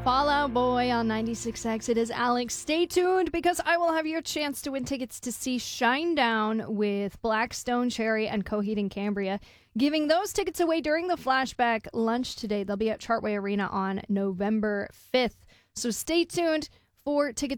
Fall Out Boy on 96X. It is Alex. Stay tuned because I will have your chance to win tickets to see Shinedown with Blackstone Cherry and Coheed and Cambria. Giving those tickets away during the Flashback lunch today. They'll be at Chartway Arena on November 5th. So stay tuned for tickets